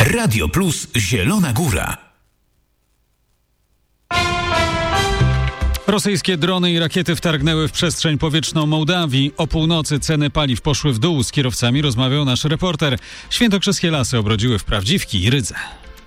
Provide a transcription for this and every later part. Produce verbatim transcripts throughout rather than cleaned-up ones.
Radio Plus Zielona Góra. Rosyjskie drony i rakiety wtargnęły w przestrzeń powietrzną Mołdawii. O północy ceny paliw poszły w dół. Z kierowcami rozmawiał nasz reporter. Świętokrzyskie lasy obrodziły w Prawdziwki i Rydze.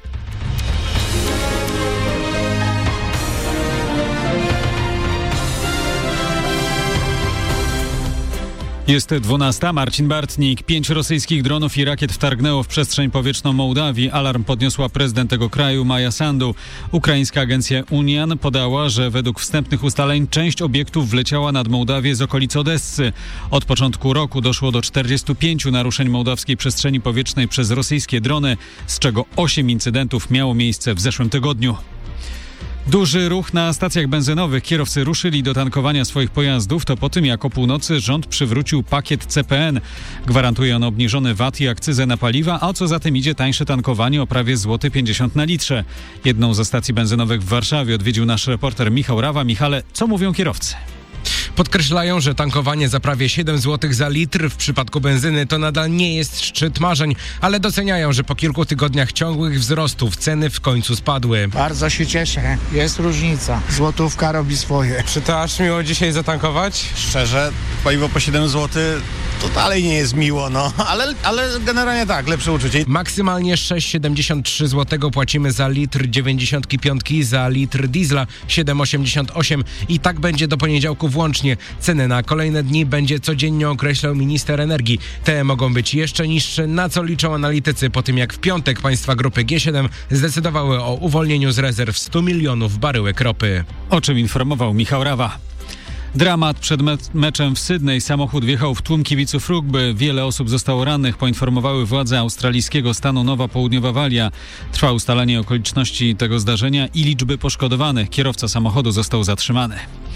Jest dwunasta. Marcin Bartnik. Pięć rosyjskich dronów i rakiet wtargnęło w przestrzeń powietrzną Mołdawii. Alarm podniosła prezydent tego kraju Maja Sandu. Ukraińska agencja Unian podała, że według wstępnych ustaleń część obiektów wleciała nad Mołdawię z okolic Odessy. Od początku roku doszło do czterdziestu pięciu naruszeń mołdawskiej przestrzeni powietrznej przez rosyjskie drony, z czego osiem incydentów miało miejsce w zeszłym tygodniu. Duży ruch na stacjach benzynowych. Kierowcy ruszyli do tankowania swoich pojazdów. To po tym, jak o północy rząd przywrócił pakiet C P N. Gwarantuje on obniżony V A T i akcyzę na paliwa, a co za tym idzie tańsze tankowanie o prawie złoty pięćdziesiąt na litrze. Jedną ze stacji benzynowych w Warszawie odwiedził nasz reporter Michał Rawa. Michale, co mówią kierowcy? Podkreślają, że tankowanie za prawie siedem złotych za litr w przypadku benzyny to nadal nie jest szczyt marzeń, ale doceniają, że po kilku tygodniach ciągłych wzrostów ceny w końcu spadły. Bardzo się cieszę, jest różnica. Złotówka robi swoje. Czy to aż miło dzisiaj zatankować? Szczerze, paliwo po siedem złotych to dalej nie jest miło, no, ale, ale generalnie tak, lepsze uczucie. Maksymalnie sześć przecinek siedemdziesiąt trzy złotego płacimy za litr dziewięćdziesiąt pięć, za litr diesla siedem przecinek osiemdziesiąt osiem i tak będzie do poniedziałku włącznie. Ceny na kolejne dni będzie codziennie określał minister energii. Te mogą być jeszcze niższe, na co liczą analitycy po tym, jak w piątek państwa grupy G siedem zdecydowały o uwolnieniu z rezerw stu milionów baryłek ropy. O czym informował Michał Rawa. Dramat przed me- meczem w Sydney. Samochód wjechał w tłum kibiców rugby. Wiele osób zostało rannych, poinformowały władze australijskiego stanu Nowa Południowa Walia. Trwa ustalenie okoliczności tego zdarzenia i liczby poszkodowanych. Kierowca samochodu został zatrzymany.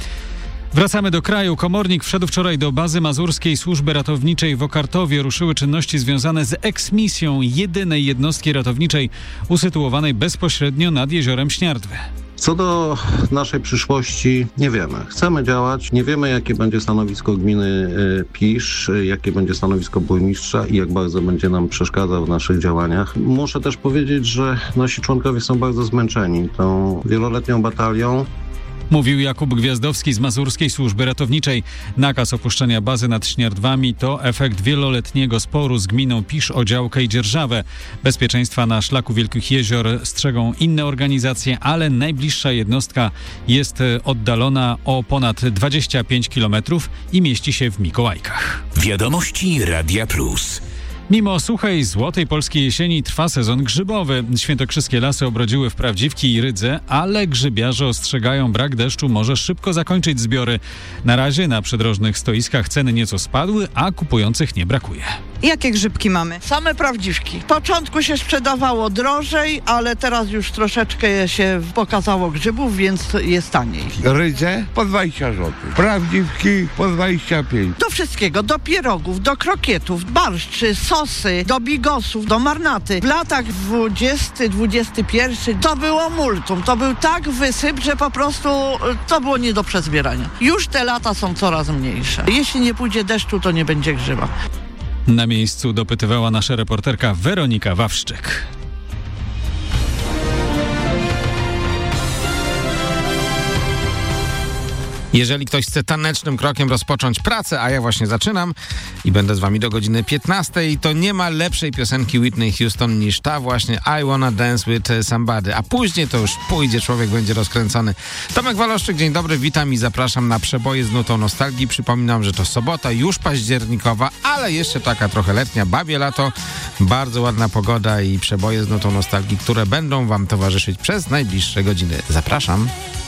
Wracamy do kraju. Komornik wszedł wczoraj do bazy mazurskiej służby ratowniczej w Okartowie. Ruszyły czynności związane z eksmisją jedynej jednostki ratowniczej usytuowanej bezpośrednio nad jeziorem Śniardwy. Co do naszej przyszłości nie wiemy. Chcemy działać, nie wiemy jakie będzie stanowisko gminy Pisz, jakie będzie stanowisko burmistrza i jak bardzo będzie nam przeszkadzał w naszych działaniach. Muszę też powiedzieć, że nasi członkowie są bardzo zmęczeni tą wieloletnią batalią. Mówił Jakub Gwiazdowski z Mazurskiej Służby Ratowniczej. Nakaz opuszczenia bazy nad Śniardwami to efekt wieloletniego sporu z gminą Pisz o działkę i dzierżawę. Bezpieczeństwa na szlaku Wielkich Jezior strzegą inne organizacje, ale najbliższa jednostka jest oddalona o ponad dwadzieścia pięć kilometrów i mieści się w Mikołajkach. Wiadomości Radia Plus. Mimo suchej, złotej polskiej jesieni trwa sezon grzybowy. Świętokrzyskie lasy obrodziły w Prawdziwki i Rydze, ale grzybiarze ostrzegają, brak deszczu może szybko zakończyć zbiory. Na razie na przydrożnych stoiskach ceny nieco spadły, a kupujących nie brakuje. Jakie grzybki mamy? Same prawdziwki. W początku się sprzedawało drożej, ale teraz już troszeczkę się pokazało grzybów, więc jest taniej. Rydze po dwadzieścia złotych. Prawdziwki po dwadzieścia pięć. Do wszystkiego, do pierogów, do krokietów, barszczy, sosy, do bigosów, do marnaty. W latach dwudziestym, dwudziestym pierwszym to było multum. To był tak wysyp, że po prostu to było nie do przezbierania. Już te lata są coraz mniejsze. Jeśli nie pójdzie deszczu, to nie będzie grzyba. Na miejscu dopytywała nasza reporterka Weronika Wawrzyk. Jeżeli ktoś chce tanecznym krokiem rozpocząć pracę, a ja właśnie zaczynam i będę z wami do godziny piętnastej, to nie ma lepszej piosenki Whitney Houston niż ta właśnie I Wanna Dance With Somebody, a później to już pójdzie, człowiek będzie rozkręcony. Tomek Waloszczyk, dzień dobry, witam i zapraszam na przeboje z nutą nostalgii. Przypominam, że to sobota, już październikowa, ale jeszcze taka trochę letnia, babie lato, bardzo ładna pogoda i przeboje z nutą nostalgii, które będą wam towarzyszyć przez najbliższe godziny. Zapraszam.